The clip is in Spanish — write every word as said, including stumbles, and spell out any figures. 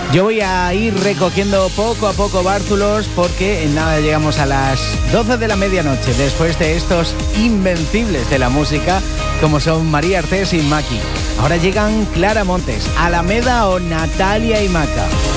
Yo voy a ir recogiendo poco a poco bártulos porque en nada llegamos a las doce de la medianoche después de estos invencibles de la música como son María Artés y Maki. Ahora llegan Clara Montes, Alameda o Natalia y Maca.